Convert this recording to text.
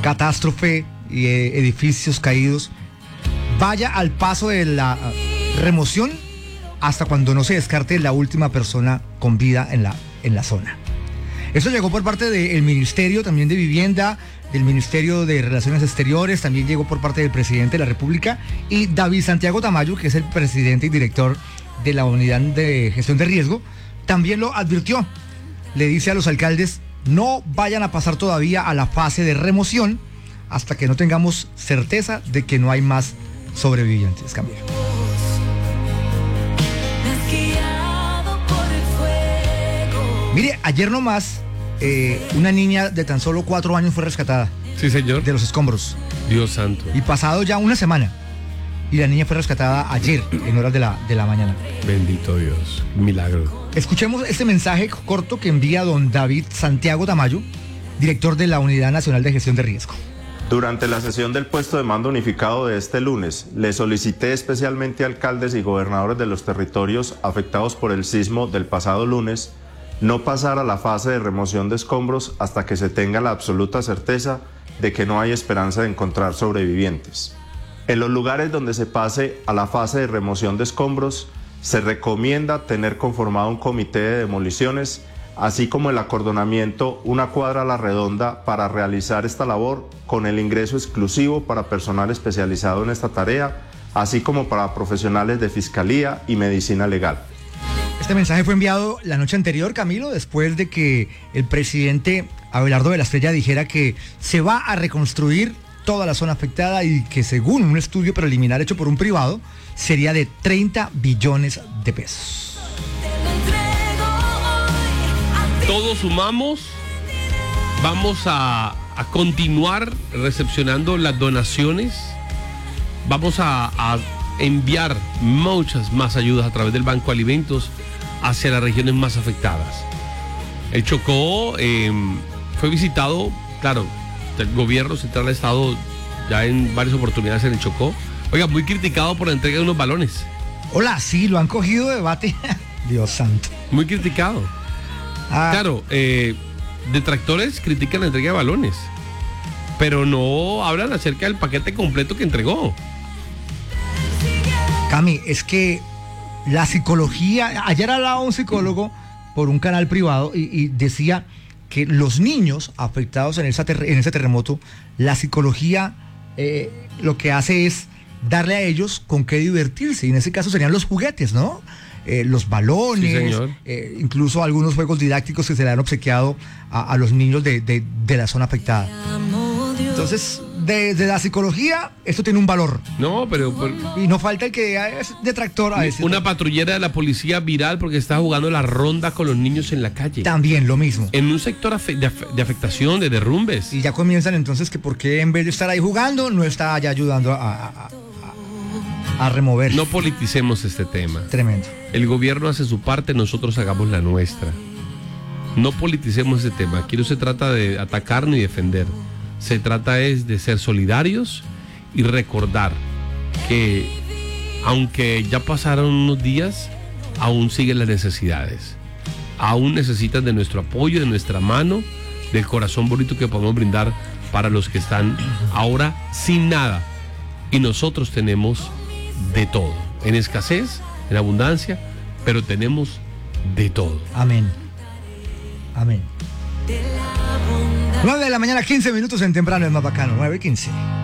catástrofe y edificios caídos, vaya al paso de la remoción hasta cuando no se descarte la última persona con vida en la zona. Eso llegó por parte del Ministerio también de Vivienda, del Ministerio de Relaciones Exteriores, también llegó por parte del presidente de la República, y David Santiago Tamayo, que es el presidente y director de la Unidad de Gestión de Riesgo, también lo advirtió. Le dice a los alcaldes: no vayan a pasar todavía a la fase de remoción hasta que no tengamos certeza de que no hay más sobrevivientes. Camilo. Mire, ayer nomás una niña de tan solo 4 años fue rescatada. Sí, señor. De los escombros. Dios santo. Y pasado ya una semana. Y la niña fue rescatada ayer, en horas de la mañana. Bendito Dios. Milagro. Escuchemos este mensaje corto que envía don David Santiago Tamayo, director de la Unidad Nacional de Gestión de Riesgo. Durante la sesión del puesto de mando unificado de este lunes, le solicité especialmente a alcaldes y gobernadores de los territorios afectados por el sismo del pasado lunes no pasar a la fase de remoción de escombros hasta que se tenga la absoluta certeza de que no hay esperanza de encontrar sobrevivientes. En los lugares donde se pase a la fase de remoción de escombros, se recomienda tener conformado un comité de demoliciones, así como el acordonamiento, una cuadra a la redonda para realizar esta labor, con el ingreso exclusivo para personal especializado en esta tarea, así como para profesionales de fiscalía y medicina legal. Este mensaje fue enviado la noche anterior, Camilo, después de que el presidente Abelardo de la Estrella dijera que se va a reconstruir toda la zona afectada y que, según un estudio preliminar hecho por un privado, sería de 30 billones de pesos. Todos sumamos, vamos a continuar recepcionando las donaciones, vamos a enviar muchas más ayudas a través del Banco de Alimentos hacia las regiones más afectadas. El Chocó fue visitado, claro, el gobierno central ha estado ya en varias oportunidades en el Chocó. Oiga, muy criticado por la entrega de unos balones. Hola, sí, lo han cogido de debate. Dios santo. Muy criticado. Claro, detractores critican la entrega de balones, pero no hablan acerca del paquete completo que entregó. Cami, es que la psicología, ayer hablaba un psicólogo por un canal privado y decía que los niños afectados en ese terremoto, la psicología lo que hace es darle a ellos con qué divertirse, y en ese caso serían los juguetes, ¿no? Los balones, sí, incluso algunos juegos didácticos que se le han obsequiado a los niños de la zona afectada. Entonces, desde la psicología, esto tiene un valor. No, pero y no falta el que es detractor a ese. Una patrullera de la policía viral porque está jugando la ronda con los niños en la calle. También lo mismo. En un sector de afectación, de derrumbes. Y ya comienzan entonces que por qué en vez de estar ahí jugando, no está allá ayudando a remover. No politicemos este tema. Tremendo. El gobierno hace su parte, nosotros hagamos la nuestra. No politicemos este tema. Aquí no se trata de atacar ni defender. Se trata es de ser solidarios y recordar que aunque ya pasaron unos días, aún siguen las necesidades. Aún necesitan de nuestro apoyo, de nuestra mano, del corazón bonito que podemos brindar para los que están ahora sin nada. Y nosotros tenemos de todo, en escasez, en abundancia, pero tenemos de todo. Amén. Amén. 9 de la mañana, 15 minutos en Temprano es más bacano, 9:15.